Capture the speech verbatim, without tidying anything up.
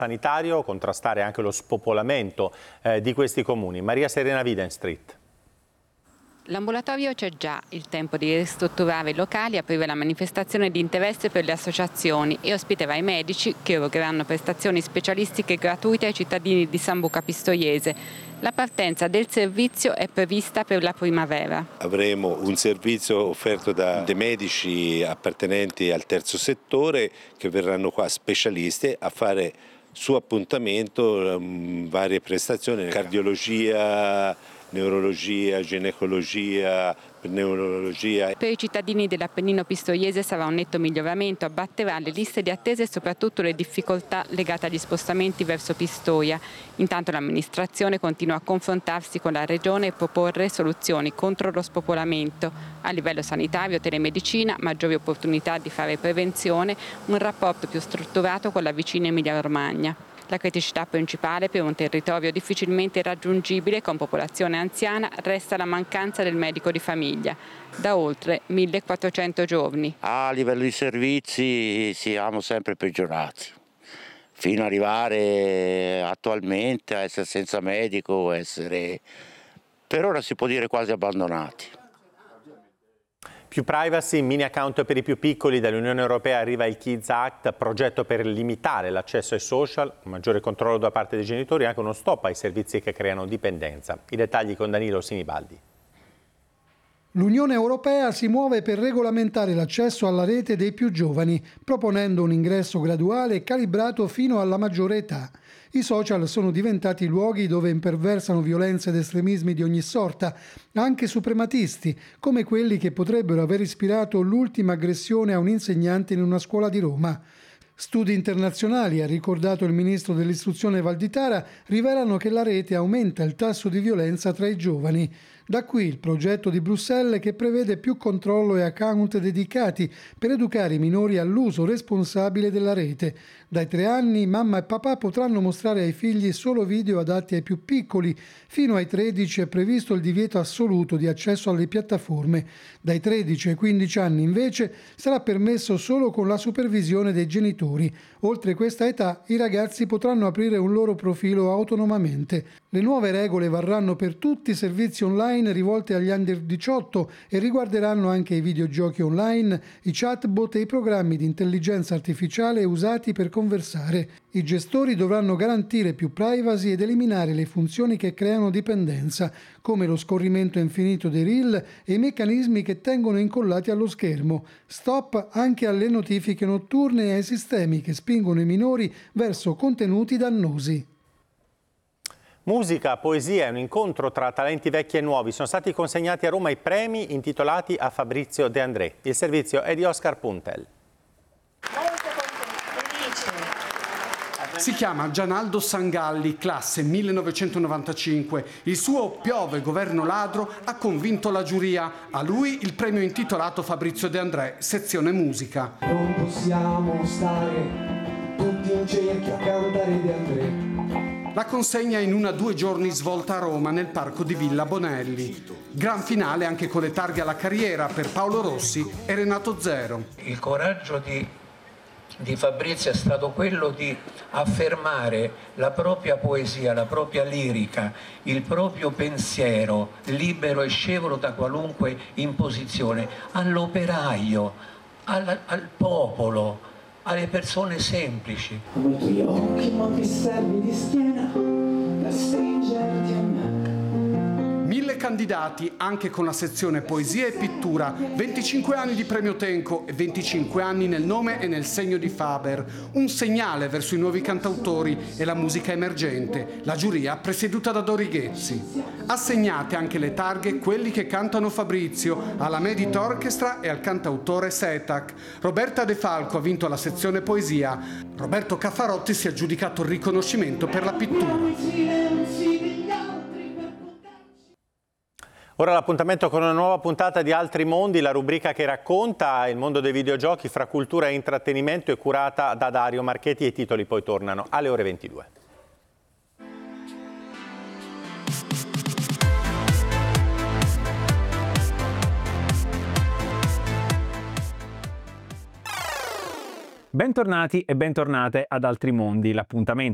sanitario, contrastare anche lo spopolamento eh, di questi comuni. Maria Serena Widenstreet. L'ambulatorio c'è già, il tempo di ristrutturare i locali, aprire la manifestazione di interesse per le associazioni e ospiterà i medici che erogheranno prestazioni specialistiche gratuite ai cittadini di Sambuca Pistoiese. La partenza del servizio è prevista per la primavera. Avremo un servizio offerto da dei medici appartenenti al terzo settore che verranno qua specialisti a fare su appuntamento um, varie prestazioni, cardiologia, neurologia, ginecologia, pneumologia. Per i cittadini dell'Appennino pistoiese sarà un netto miglioramento, abbatterà le liste di attesa e soprattutto le difficoltà legate agli spostamenti verso Pistoia. Intanto l'amministrazione continua a confrontarsi con la regione e proporre soluzioni contro lo spopolamento. A livello sanitario, telemedicina, maggiori opportunità di fare prevenzione, un rapporto più strutturato con la vicina Emilia-Romagna. La criticità principale per un territorio difficilmente raggiungibile con popolazione anziana resta la mancanza del medico di famiglia, da oltre millequattrocento giorni. A livello di servizi siamo sempre peggiorati, fino ad arrivare attualmente a essere senza medico, essere per ora si può dire quasi abbandonati. Più privacy, mini account per i più piccoli. Dall'Unione Europea arriva il Kids Act, progetto per limitare l'accesso ai social, un maggiore controllo da parte dei genitori e anche uno stop ai servizi che creano dipendenza. I dettagli con Danilo Sinibaldi. L'Unione Europea si muove per regolamentare l'accesso alla rete dei più giovani, proponendo un ingresso graduale e calibrato fino alla maggiore età. I social sono diventati luoghi dove imperversano violenze ed estremismi di ogni sorta, anche suprematisti, come quelli che potrebbero aver ispirato l'ultima aggressione a un insegnante in una scuola di Roma. Studi internazionali, ha ricordato il ministro dell'istruzione Valditara, rivelano che la rete aumenta il tasso di violenza tra i giovani. Da qui il progetto di Bruxelles che prevede più controllo e account dedicati per educare i minori all'uso responsabile della rete. Dai tre anni mamma e papà potranno mostrare ai figli solo video adatti ai più piccoli. Fino ai tredici è previsto il divieto assoluto di accesso alle piattaforme. Dai tredici ai quindici anni invece sarà permesso solo con la supervisione dei genitori. Oltre questa età i ragazzi potranno aprire un loro profilo autonomamente. Le nuove regole varranno per tutti i servizi online rivolte agli under diciotto e riguarderanno anche i videogiochi online, i chatbot e i programmi di intelligenza artificiale usati per conversare. I gestori dovranno garantire più privacy ed eliminare le funzioni che creano dipendenza, come lo scorrimento infinito dei reel e i meccanismi che tengono incollati allo schermo. Stop anche alle notifiche notturne e ai sistemi che spingono i minori verso contenuti dannosi. Musica, poesia e un incontro tra talenti vecchi e nuovi. Sono stati consegnati a Roma i premi intitolati a Fabrizio De André. Il servizio è di Oscar Puntel. Si chiama Gianaldo Sangalli, classe millenovecentonovantacinque. Il suo Piove governo ladro ha convinto la giuria. A lui il premio intitolato Fabrizio De André, sezione musica. Non possiamo stare tutti in cerchio a cantare De André. La consegna in una due giorni svolta a Roma nel parco di Villa Bonelli. Gran finale anche con le targhe alla carriera per Paolo Rossi e Renato Zero. Il coraggio di, di Fabrizio è stato quello di affermare la propria poesia, la propria lirica, il proprio pensiero libero e scevro da qualunque imposizione all'operaio, al, al popolo, alle persone semplici. Come i tuoi occhi, ma mi servi di schiena per stringerti a me. Mille candidati anche con la sezione poesia e pittura, venticinque anni di premio Tenco e venticinque anni nel nome e nel segno di Faber, un segnale verso i nuovi cantautori e la musica emergente, la giuria presieduta da Dori Ghezzi. Assegnate anche le targhe quelli che cantano Fabrizio, alla Medit Orchestra e al cantautore Setac. Roberta De Falco ha vinto la sezione poesia, Roberto Caffarotti si è aggiudicato il riconoscimento per la pittura. Ora l'appuntamento con una nuova puntata di Altri Mondi, la rubrica che racconta il mondo dei videogiochi fra cultura e intrattenimento, è curata da Dario Marchetti e i titoli poi tornano alle ore ventidue. Bentornati e bentornate ad Altri Mondi, l'appuntamento